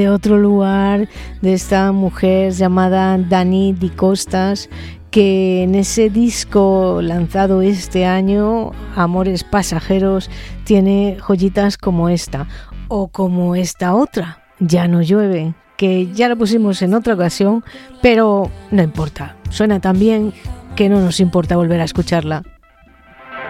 De otro lugar, de esta mujer llamada Dani Di Costas, que en ese disco lanzado este año, Amores Pasajeros, tiene joyitas como esta, o como esta otra, Ya no llueve, que ya la pusimos en otra ocasión, pero no importa, suena tan bien que no nos importa volver a escucharla.